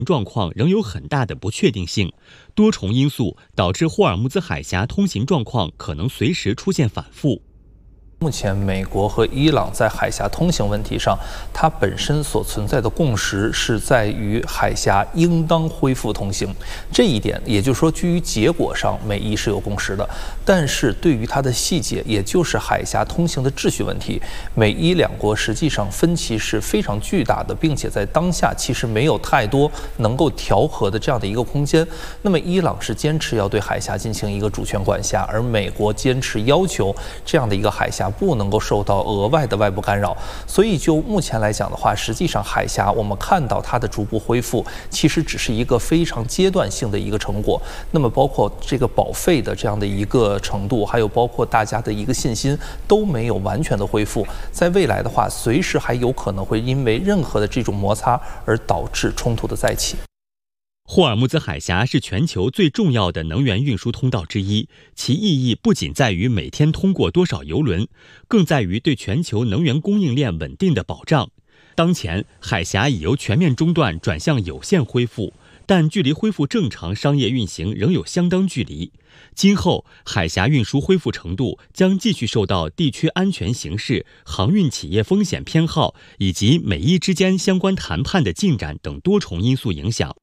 状况仍有很大的不确定性，多重因素导致霍尔木兹海峡通行状况可能随时出现反复。 目前，美国和伊朗在海峡通行问题上，它本身所存在的共识是在于海峡应当恢复通行这一点，也就是说，基于结果上，美伊是有共识的。但是对于它的细节，也就是海峡通行的秩序问题，美伊两国实际上分歧是非常巨大的，并且在当下其实没有太多能够调和的这样的一个空间。那么，伊朗是坚持要对海峡进行一个主权管辖，而美国坚持要求这样的一个海峡不能够受到额外的外部干扰，所以就目前来讲的话，实际上海峡我们看到它的逐步恢复，其实只是一个非常阶段性的一个成果。那么包括这个保费的这样的一个程度，还有包括大家的一个信心都没有完全的恢复。在未来的话，随时还有可能会因为任何的这种摩擦而导致冲突的再起。 霍尔木兹海峡是全球最重要的能源运输通道之一，其意义不仅在于每天通过多少油轮，更在于对全球能源供应链稳定的保障。当前，海峡已由全面中断转向有限恢复，但距离恢复正常商业运行仍有相当距离。今后，海峡运输恢复程度将继续受到地区安全形势、航运企业风险偏好以及美伊之间相关谈判的进展等多重因素影响。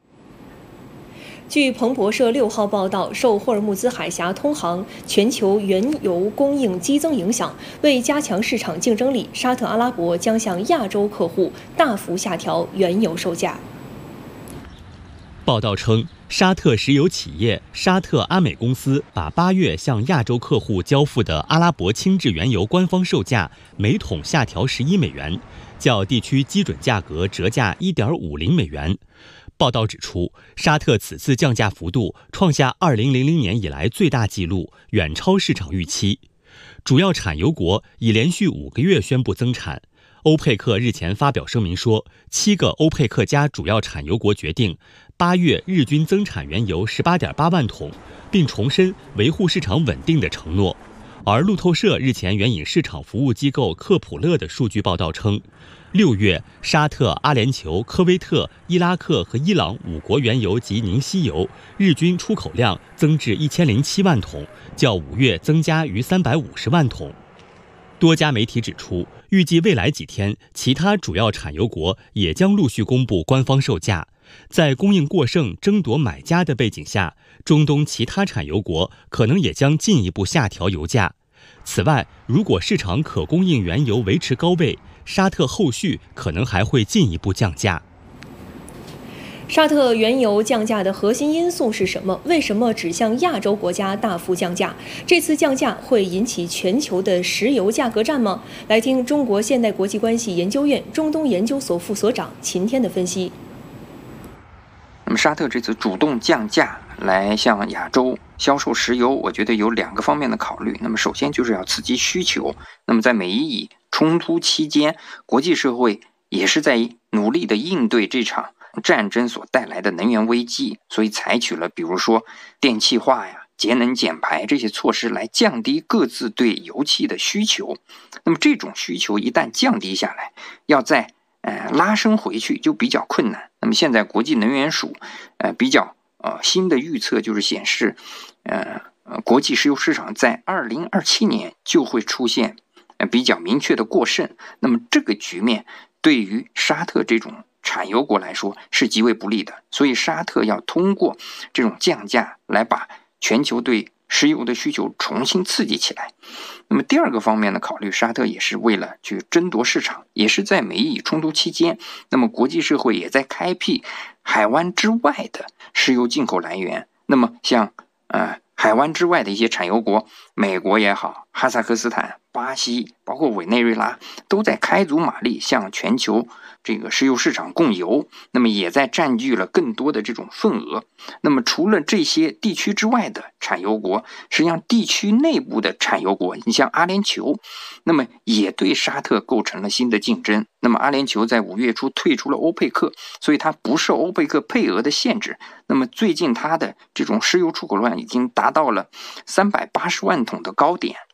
据彭博社6号报道，受霍尔木兹海峡通航、全球原油供应激增影响，为加强市场竞争力，沙特阿拉伯将向亚洲客户大幅下调原油售价。 报道称，沙特石油企业沙特阿美公司把8月向亚洲客户交付的阿拉伯轻质原油官方售价每桶下调11美元，较地区基准价格折价1.50美元。报道指出，沙特此次降价幅度创下2000年以来最大纪录，远超市场预期。主要产油国已连续5个月宣布增产。欧佩克日前发表声明说，7个欧佩克加主要产油国决定8月日均增产原油18.8万桶，并重申维护市场稳定的承诺。而路透社日前援引市场服务机构克普勒的数据报道称，6月沙特、阿联酋、科威特、伊拉克和伊朗5国原油及凝稀油日均出口量增至1007万桶，较5月增加逾350万桶。多家媒体指出，预计未来几天，其他主要产油国也将陆续公布官方售价。在供应过剩、争夺买家的背景下，中东其他产油国可能也将进一步下调油价。此外，如果市场可供应原油维持高位，沙特后续可能还会进一步降价。 沙特原油降价的核心因素是什么？为什么只向亚洲国家大幅降价？这次降价会引起全球的石油价格战吗？来听中国现代国际关系研究院中东研究所副所长秦天的分析。 那么沙特这次主动降价来向亚洲销售石油，我觉得有2个方面的考虑。那么首先就是要刺激需求。那么在美伊冲突期间，国际社会也是在努力的应对这场战争所带来的能源危机，所以采取了比如说电气化呀、节能减排这些措施来降低各自对油气的需求。那么这种需求一旦降低下来，要再拉升回去就比较困难。那么现在国际能源署比较新的预测就是显示，国际石油市场在2027年就会出现比较明确的过剩。那么这个局面对于沙特这种产油国来说是极为不利的，所以沙特要通过这种降价来把全球对石油的需求重新刺激起来。那么第2个方面的考虑，沙特也是为了去争夺市场，也是在美伊冲突期间，那么国际社会也在开辟海湾之外的石油进口来源。那么像海湾之外的一些产油国，美国也好，哈萨克斯坦、巴西，包括委内瑞拉，都在开足马力向全球这个石油市场供油，那么也在占据了更多的这种份额。那么除了这些地区之外的产油国，实际上地区内部的产油国，你像阿联酋，那么也对沙特构成了新的竞争。那么阿联酋在5月初退出了欧佩克，所以它不受欧佩克配额的限制。那么最近它的这种石油出口量已经达到了380万桶的高点。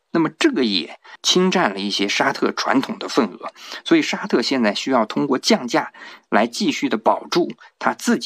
那么这个也侵占了一些沙特传统的份额，所以沙特现在需要通过降价来继续的保住他自己